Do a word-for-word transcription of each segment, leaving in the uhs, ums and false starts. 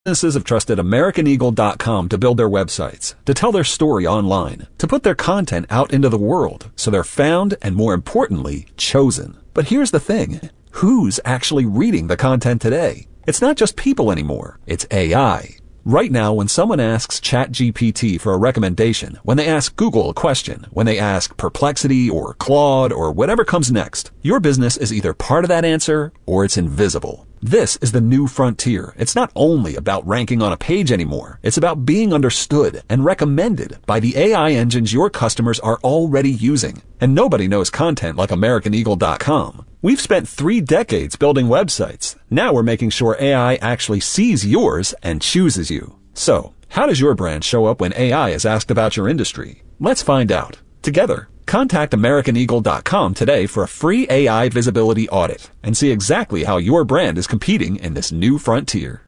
Businesses have trusted American Eagle dot com to build their websites, to tell their story online, to put their content out into the world so they're found and, more importantly, chosen. But here's the thing. Who's actually reading the content today? It's not just people anymore. It's A I. Right now, when someone asks ChatGPT for a recommendation, when they ask Google a question, when they ask Perplexity or Claude or whatever comes next, your business is either part of that answer or it's invisible. This is the new frontier. It's not only about ranking on a page anymore. It's about being understood and recommended by the A I engines your customers are already using. And nobody knows content like American Eagle dot com. We've spent three decades building websites. Now we're making sure A I actually sees yours and chooses you. So, how does your brand show up when A I is asked about your industry? Let's find out. Together, contact American Eagle dot com today for a free A I visibility audit and see exactly how your brand is competing in this new frontier.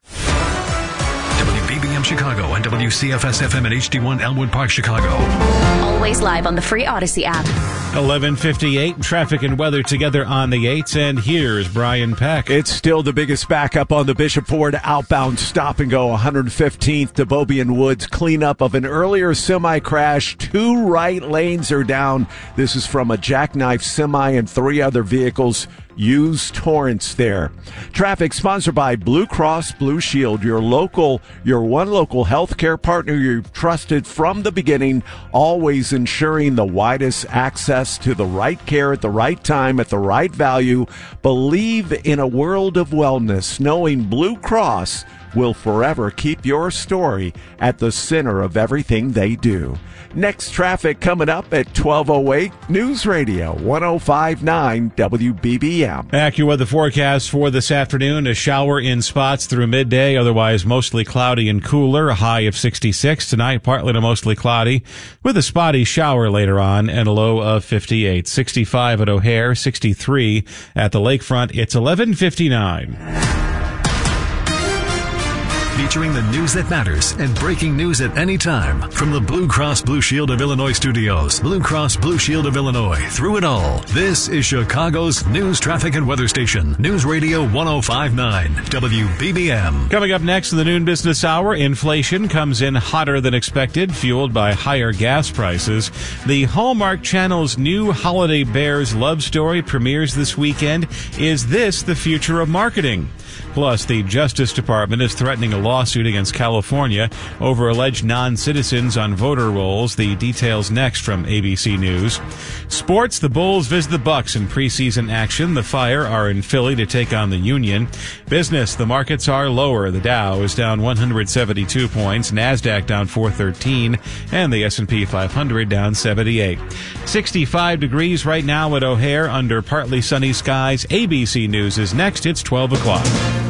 W B B M Chicago and W C F S F M and H D one Elmwood Park, Chicago. Always live on the free Odyssey app. eleven fifty-eight, traffic and weather together on the eights, and here's Brian Peck. It's still the biggest backup on the Bishop Ford outbound stop and go one hundred fifteenth to Beaubien Woods. Cleanup of an earlier semi crash. Two right lanes are down. This is from a jackknife semi and three other vehicles. Use Torrance there. Traffic sponsored by Blue Cross Blue Shield, your local, your one local healthcare partner you've trusted from the beginning, always ensuring the widest access to the right care at the right time at the right value. Believe in a world of wellness, knowing Blue Cross will forever keep your story at the center of everything they do. Next traffic coming up at twelve oh eight, News Radio one oh five point nine W B B M. AccuWeather forecast for this afternoon, a shower in spots through midday, otherwise mostly cloudy and cooler, a high of sixty-six. Tonight, partly to mostly cloudy, with a spotty shower later on and a low of fifty-eight. sixty-five at O'Hare, sixty-three at the lakefront. It's eleven fifty-nine. Featuring the news that matters and breaking news at any time. From the Blue Cross Blue Shield of Illinois studios, Blue Cross Blue Shield of Illinois, through it all. This is Chicago's news, traffic, and weather station. News Radio one oh five point nine, W B B M. Coming up next in the noon business hour, inflation comes in hotter than expected, fueled by higher gas prices. The Hallmark Channel's new Holiday Bears love story premieres this weekend. Is this the future of marketing? Plus, the Justice Department is threatening a lawsuit against California over alleged non-citizens on voter rolls. The details next from A B C News. Sports, the Bulls visit the Bucks in preseason action. The Fire are in Philly to take on the Union. Business, the markets are lower. The Dow is down one hundred seventy-two points, NASDAQ down four thirteen, and the S and P five hundred down seventy-eight. sixty-five degrees right now at O'Hare under partly sunny skies. A B C News is next. It's twelve o'clock.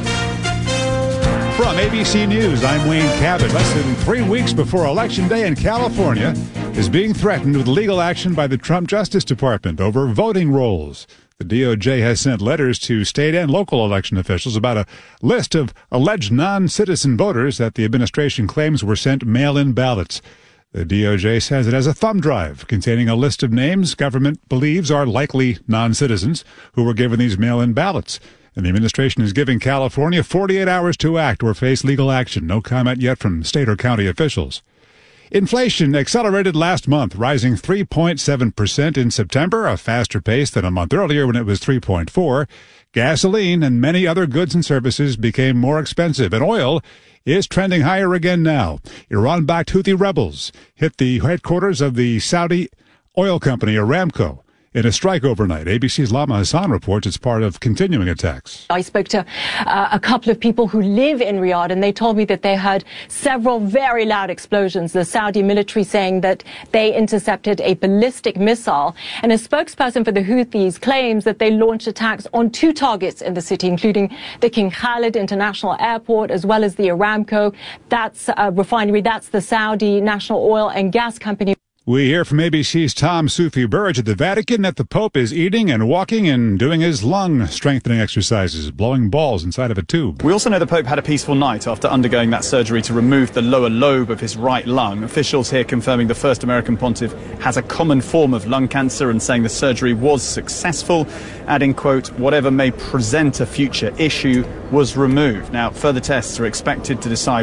From A B C News, I'm Wayne Cabot. Less than three weeks before Election Day in California is being threatened with legal action by the Trump Justice Department over voting rolls. The D O J has sent letters to state and local election officials about a list of alleged non-citizen voters that the administration claims were sent mail-in ballots. The D O J says it has a thumb drive containing a list of names government believes are likely non-citizens who were given these mail-in ballots. And the administration is giving California forty-eight hours to act or face legal action. No comment yet from state or county officials. Inflation accelerated last month, rising three point seven percent in September, a faster pace than a month earlier when it was three point four. Gasoline and many other goods and services became more expensive, and oil is trending higher again now. Iran-backed Houthi rebels hit the headquarters of the Saudi oil company Aramco in a strike overnight. A B C's Lama Hassan reports it's part of continuing attacks. I spoke to uh, a couple of people who live in Riyadh, and they told me that they heard several very loud explosions. The Saudi military saying that they intercepted a ballistic missile. And a spokesperson for the Houthis claims that they launched attacks on two targets in the city, including the King Khalid International Airport, as well as the Aramco. That's a refinery. That's the Saudi National Oil and Gas Company. We hear from A B C's Tom Sufi Burge at the Vatican that the Pope is eating and walking and doing his lung strengthening exercises, blowing balls inside of a tube. We also know the Pope had a peaceful night after undergoing that surgery to remove the lower lobe of his right lung. Officials here confirming the first American pontiff has a common form of lung cancer and saying the surgery was successful, adding, quote, whatever may present a future issue was removed. Now, further tests are expected to decide